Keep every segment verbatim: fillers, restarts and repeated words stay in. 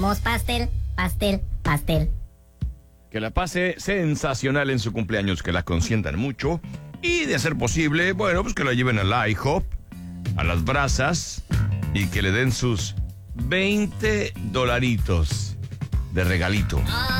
queremos pastel, pastel, pastel. Que la pase sensacional en su cumpleaños, que la consientan mucho y, de ser posible, bueno, pues que la lleven al IHOP, a las brasas, y que le den sus veinte dolaritos de regalito.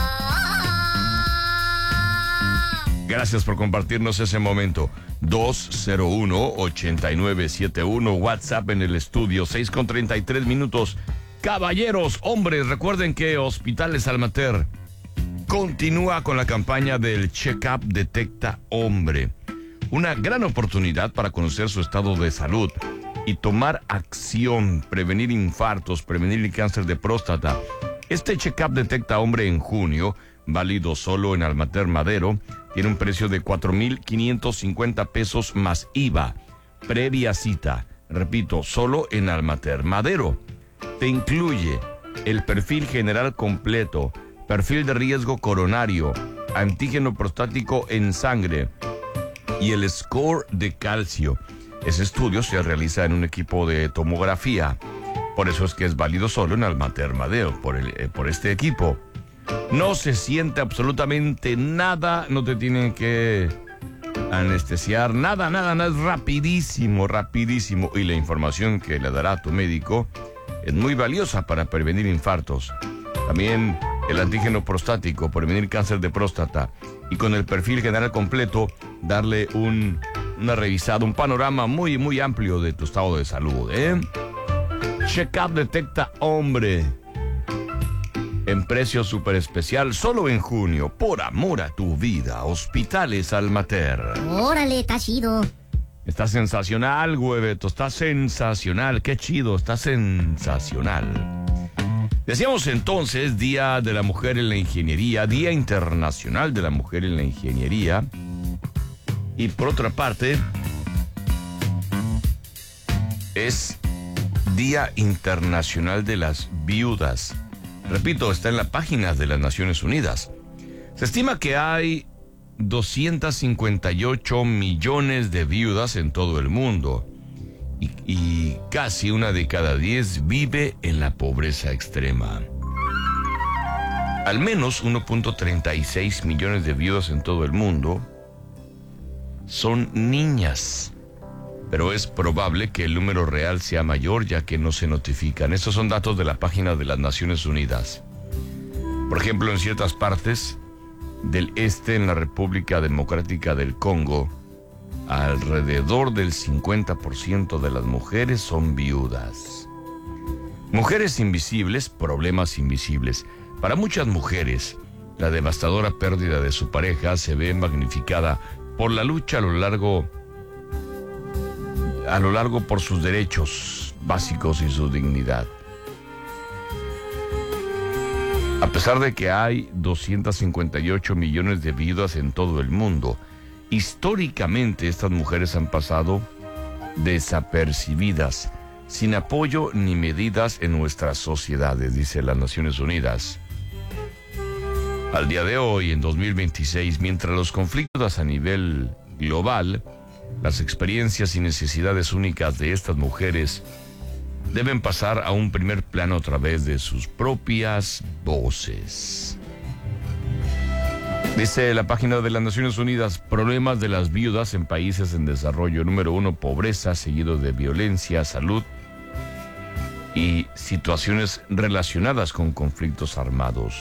Gracias por compartirnos ese momento. dos cero uno, ocho nueve siete uno, WhatsApp en el estudio, seis con treinta y tres minutos. Caballeros, hombres, recuerden que Hospitales Almater continúa con la campaña del Check-up Detecta Hombre. Una gran oportunidad para conocer su estado de salud y tomar acción, prevenir infartos, prevenir el cáncer de próstata. Este Check-up Detecta Hombre en junio, válido solo en Almater Madero, tiene un precio de cuatro mil quinientos cincuenta pesos más I V A, previa cita. Repito, solo en Almater Madero. Te incluye el perfil general completo, perfil de riesgo coronario, antígeno prostático en sangre y el score de calcio. Ese estudio se realiza en un equipo de tomografía. Por eso es que es válido solo en Almater Madero, por, el, eh, por este equipo. No se siente absolutamente nada, no te tienen que anestesiar, nada, nada, nada, es rapidísimo, rapidísimo. Y la información que le dará a tu médico es muy valiosa para prevenir infartos. También el antígeno prostático, prevenir cáncer de próstata. Y con el perfil general completo, darle un, una revisada, un panorama muy, muy amplio de tu estado de salud, ¿eh? Check-up Detecta Hombre. En precio súper especial, solo en junio, por amor a tu vida. Hospitales Almater. Órale, está chido. Está sensacional, Hueveto, está sensacional. Qué chido, está sensacional. Decíamos entonces, Día de la Mujer en la Ingeniería, Día Internacional de la Mujer en la Ingeniería. Y por otra parte, es Día Internacional de las Viudas. Repito, está en la página de las Naciones Unidas. Se estima que hay doscientos cincuenta y ocho millones de viudas en todo el mundo. Y, y casi una de cada diez vive en la pobreza extrema. Al menos uno punto treinta y seis millones de viudas en todo el mundo son niñas. Pero es probable que el número real sea mayor, ya que no se notifican. Estos son datos de la página de las Naciones Unidas. Por ejemplo, en ciertas partes del este, en la República Democrática del Congo, alrededor del cincuenta por ciento de las mujeres son viudas. Mujeres invisibles, problemas invisibles. Para muchas mujeres, la devastadora pérdida de su pareja se ve magnificada por la lucha a lo largo a lo largo por sus derechos básicos y su dignidad. A pesar de que hay doscientos cincuenta y ocho millones de viudas en todo el mundo, históricamente estas mujeres han pasado desapercibidas, sin apoyo ni medidas en nuestras sociedades, dice las Naciones Unidas. Al día de hoy, en dos mil veintiséis, mientras los conflictos a nivel global, las experiencias y necesidades únicas de estas mujeres deben pasar a un primer plano a través de sus propias voces. Dice la página de las Naciones Unidas, problemas de las viudas en países en desarrollo. Número uno, pobreza, seguido de violencia, salud y situaciones relacionadas con conflictos armados.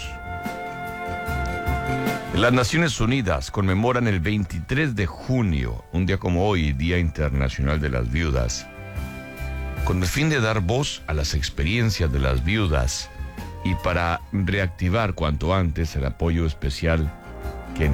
Las Naciones Unidas conmemoran el veintitrés de junio, un día como hoy, Día Internacional de las Viudas, con el fin de dar voz a las experiencias de las viudas y para reactivar cuanto antes el apoyo especial